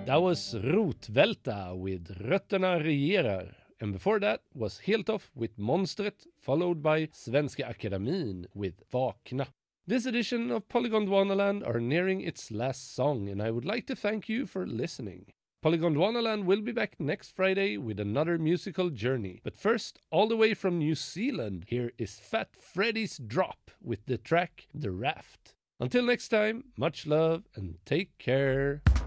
That was Rotvälta with Rötterna regerar. And before that was Helt Off with Monstret, followed by Svenska Akademin with Vakna. This edition of Polygon Dwanaland are nearing its last song, and I would like to thank you for listening. Polygon Dwanaland will be back next Friday with another musical journey. But first, all the way from New Zealand, here is Fat Freddy's Drop with the track The Raft. Until next time, much love and take care.